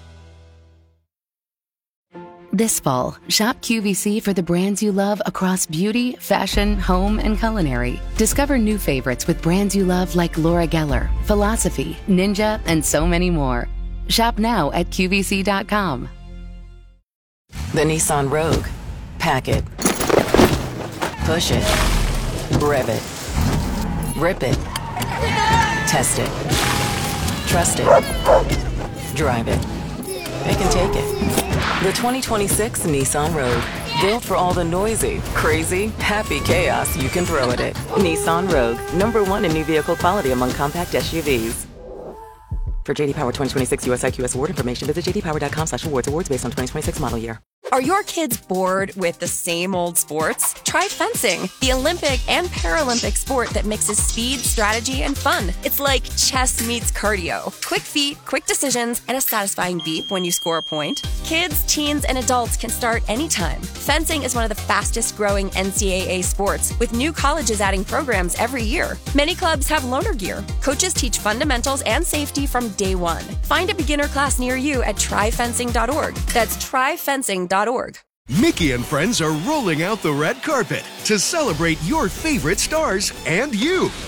This fall, shop Q V C for the brands you love across beauty, fashion, home, and culinary. Discover new favorites with brands you love like Laura Geller, Philosophy, Ninja, and so many more. Shop now at Q V C dot com. The Nissan Rogue. Pack it. Push it. Rev it. Rip it. Test it. Trust it. Drive it. Pick and take it. The twenty twenty-six Nissan Rogue. Built for all the noisy, crazy, happy chaos you can throw at it. Nissan Rogue. Number one in new vehicle quality among compact S U Vs. For J D Power twenty twenty-six U S I Q S award information, visit j d power dot com slash awards. Awards based on twenty twenty-six model year. Are your kids bored with the same old sports? Try fencing, the Olympic and Paralympic sport that mixes speed, strategy, and fun. It's like chess meets cardio. Quick feet, quick decisions, and a satisfying beep when you score a point. Kids, teens, and adults can start anytime. Fencing is one of the fastest growing N C double A sports, with new colleges adding programs every year. Many clubs have loaner gear. Coaches teach fundamentals and safety from day one. Find a beginner class near you at try fencing dot org. That's try fencing dot org. Mickey and friends are rolling out the red carpet to celebrate your favorite stars and you.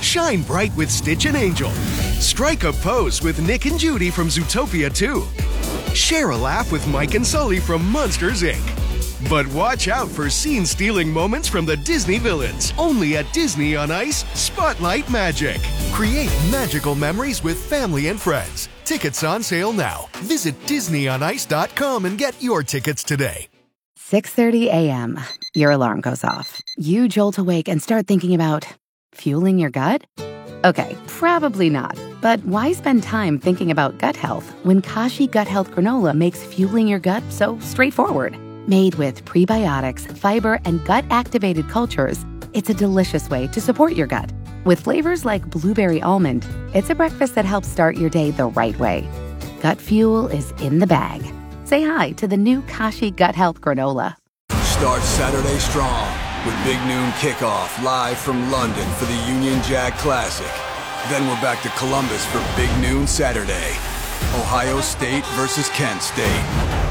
Shine bright with Stitch and Angel. Strike a pose with Nick and Judy from Zootopia two. Share a laugh with Mike and Sully from Monsters, Incorporated. But watch out for scene-stealing moments from the Disney villains. Only at Disney on Ice, Spotlight Magic. Create magical memories with family and friends. Tickets on sale now. Visit disney on ice dot com and get your tickets today. six thirty a.m. Your alarm goes off. You jolt awake and start thinking about fueling your gut? Okay, probably not. But why spend time thinking about gut health when Kashi Gut Health Granola makes fueling your gut so straightforward? Made with prebiotics, fiber, and gut-activated cultures, it's a delicious way to support your gut. With flavors like blueberry almond, it's a breakfast that helps start your day the right way. Gut fuel is in the bag. Say hi to the new Kashi Gut Health Granola. Start Saturday strong with Big Noon Kickoff live from London for the Union Jack Classic. Then we're back to Columbus for Big Noon Saturday. Ohio State versus Kent State.